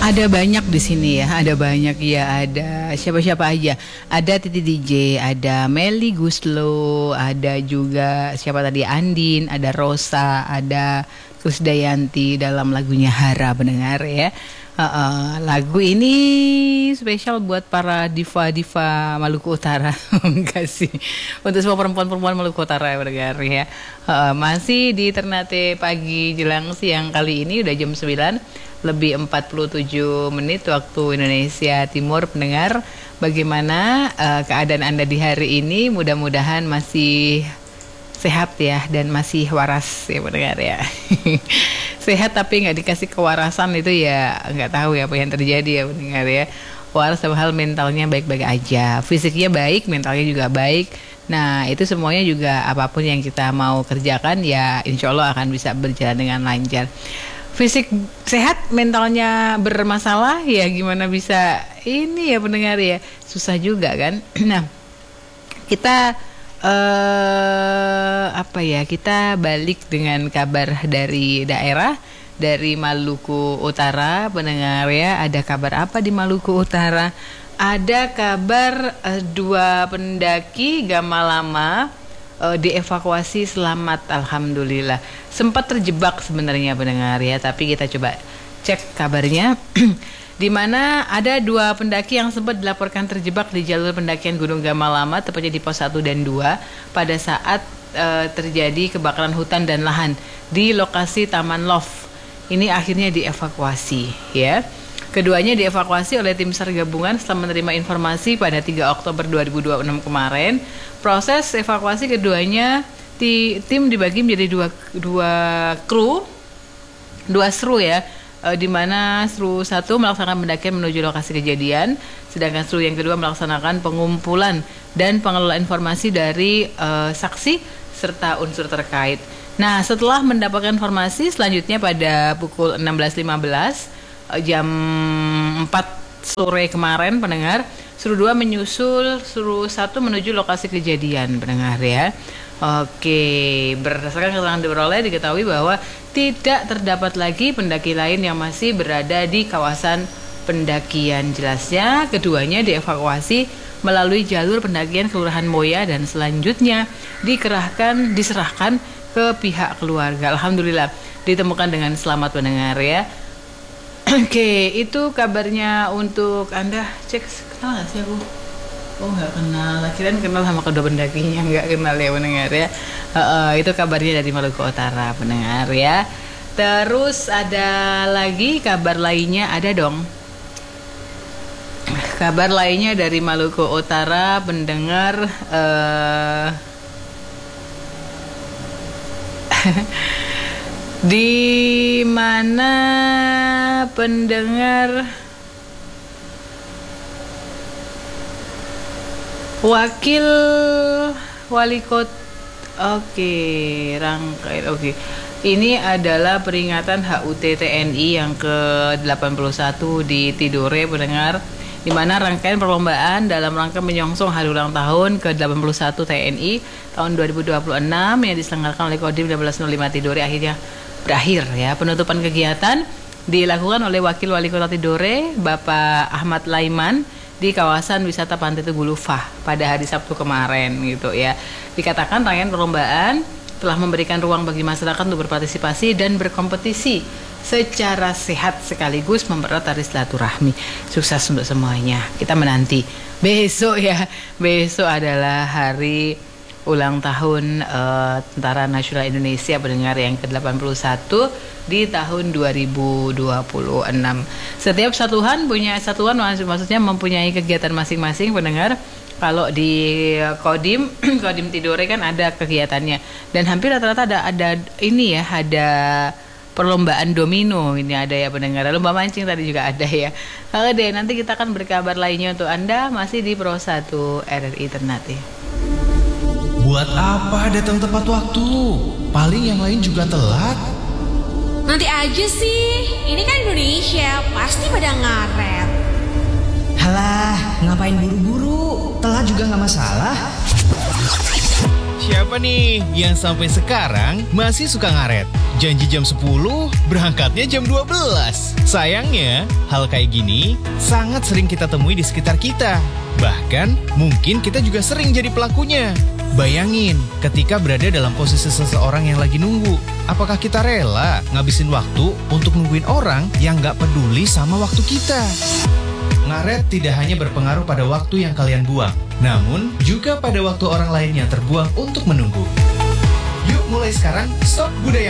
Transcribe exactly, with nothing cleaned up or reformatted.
Ada banyak di sini ya, ada banyak ya, ada siapa-siapa aja. Ada Titi D J, ada Melly Guslo, ada juga siapa tadi Andin, ada Rosa, ada Krisdayanti dalam lagunya Hara pendengar ya. Uh, uh, lagu ini spesial buat para diva-diva Maluku Utara. Enggak sih, untuk semua perempuan-perempuan Maluku Utara ya pendengar ya. Uh, masih di Ternate pagi jelang siang kali ini udah jam sembilan lebih empat puluh tujuh menit waktu Indonesia Timur pendengar. Bagaimana uh, keadaan Anda di hari ini? Mudah-mudahan masih sehat ya dan masih waras ya pendengar ya. Sehat tapi nggak dikasih kewarasan itu ya nggak tahu ya apa yang terjadi ya pendengar ya. Waras dalam hal mentalnya baik-baik aja, fisiknya baik, mentalnya juga baik. Nah itu semuanya juga apapun yang kita mau kerjakan ya insya Allah akan bisa berjalan dengan lancar. Fisik sehat, mentalnya bermasalah ya gimana bisa ini ya pendengar ya, susah juga kan. Nah kita uh, apa ya kita balik dengan kabar dari daerah, dari Maluku Utara pendengar ya. Ada kabar apa di Maluku Utara? Ada kabar uh, dua pendaki Gamalama uh, dievakuasi selamat, alhamdulillah. Sempat terjebak sebenarnya pendengar ya, tapi kita coba cek kabarnya. Di mana ada dua pendaki yang sempat dilaporkan terjebak di jalur pendakian Gunung Gamalama, tepatnya di pos satu dan dua pada saat uh, terjadi kebakaran hutan dan lahan di lokasi Taman Love. Ini akhirnya dievakuasi ya. Keduanya dievakuasi oleh tim SAR gabungan setelah menerima informasi pada tiga Oktober dua ribu dua puluh enam kemarin. Proses evakuasi keduanya di, tim dibagi menjadi dua dua kru, dua seru ya. E, di mana seru satu melaksanakan pendakian menuju lokasi kejadian, sedangkan seru yang kedua melaksanakan pengumpulan dan pengelolaan informasi dari e, saksi serta unsur terkait. Nah, setelah mendapatkan informasi selanjutnya pada pukul enam belas lima belas jam empat sore kemarin pendengar, seru dua menyusul seru satu menuju lokasi kejadian pendengar ya. Oke, berdasarkan keterangan diperoleh diketahui bahwa tidak terdapat lagi pendaki lain yang masih berada di kawasan pendakian. Jelasnya keduanya dievakuasi melalui jalur pendakian Kelurahan Moya dan selanjutnya dikerahkan diserahkan ke pihak keluarga. Alhamdulillah ditemukan dengan selamat pendengar ya. Oke, itu kabarnya untuk Anda. Cek, kenal gak sih aku? Oh gak kenal, kirain kenal sama kedua pendakinya. Gak kenal ya pendengar ya. uh, uh, Itu kabarnya dari Maluku Utara pendengar ya. Terus ada lagi kabar lainnya, ada dong. Kabar lainnya dari Maluku Utara pendengar. uh, Di mana pendengar wakil wali kota, oke, rangkaian, oke. Ini adalah peringatan H U T T N I yang ke delapan puluh satu di Tidore pendengar, di mana rangkaian perlombaan dalam rangka menyongsong hari ulang tahun ke delapan puluh satu T N I tahun dua ribu dua puluh enam yang diselenggarakan oleh Kodim seribu enam ratus lima Tidore akhirnya berakhir ya. Penutupan kegiatan dilakukan oleh Wakil Wali Kota Tidore Bapak Ahmad Laiman di kawasan wisata Pantai Tugu Lufah pada hari Sabtu kemarin gitu ya. Dikatakan rangkaian perlombaan telah memberikan ruang bagi masyarakat untuk berpartisipasi dan berkompetisi secara sehat sekaligus mempererat tali silaturahmi. Sukses untuk semuanya. Kita menanti besok ya. Besok adalah hari ulang tahun uh, Tentara Nasional Indonesia pendengar yang ke delapan puluh satu di tahun dua ribu dua puluh enam. Setiap satuan punya satuan maksudnya mempunyai kegiatan masing-masing pendengar. Kalau di Kodim Kodim Tidore kan ada kegiatannya dan hampir rata-rata ada ada ini ya, ada perlombaan domino ini ada ya pendengar. Lomba mancing tadi juga ada ya. Oke deh, nanti kita akan berkabar lainnya untuk Anda masih di Pro satu R R I Ternate. Buat apa datang tepat waktu? Paling yang lain juga telat. Nanti aja sih, ini kan Indonesia, pasti pada ngaret. Halah, ngapain buru-buru? Telat juga gak masalah. Siapa nih yang sampai sekarang masih suka ngaret? Janji jam sepuluh, berangkatnya jam dua belas. Sayangnya, hal kayak gini sangat sering kita temui di sekitar kita. Bahkan, mungkin kita juga sering jadi pelakunya. Bayangin, ketika berada dalam posisi seseorang yang lagi nunggu, apakah kita rela ngabisin waktu untuk nungguin orang yang gak peduli sama waktu kita? Ngaret tidak hanya berpengaruh pada waktu yang kalian buang, namun juga pada waktu orang lain yang terbuang untuk menunggu. Yuk mulai sekarang, stop budaya